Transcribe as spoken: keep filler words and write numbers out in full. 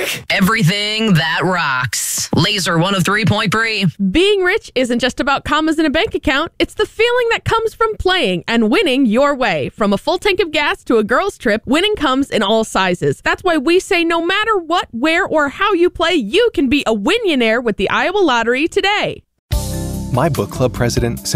Everything that rocks. Laser one oh three point three. Being rich isn't just about commas in a bank account. It's the feeling that comes from playing and winning your way. From a full tank of gas to a girl's trip, winning comes in all sizes. That's why we say no matter what, where, or how you play, you can be a winionaire with the Iowa Lottery today. My book club president said